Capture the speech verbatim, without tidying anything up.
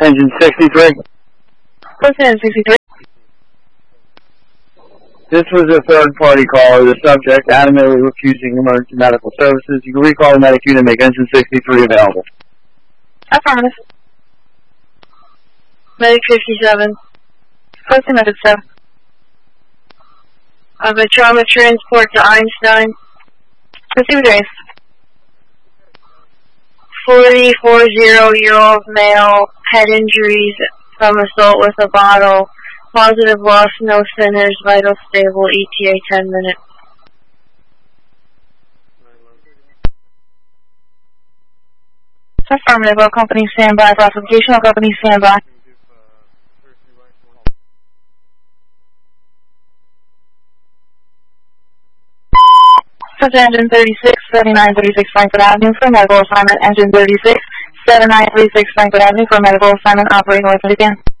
Engine sixty-three. What's engine sixty-three? This was a third-party caller. The subject adamantly refusing emergency medical services. You can recall the medic unit and make engine sixty-three available. Affirmative. Medic fifty-seven. What's the method, sir? Of a trauma transport to Einstein. Proceed with race. forty-four-year-old male, head injuries from assault with a bottle. Positive loss, no sinners, vital stable, E T A ten minutes. Affirmative, all company standby. Classification, all company standby. Engine thirty-six, seventy-nine thirty-six Frankfurt Avenue for medical assignment. Engine thirty-six, seventy-nine thirty-six Frankfurt Avenue for medical assignment. Operating license again.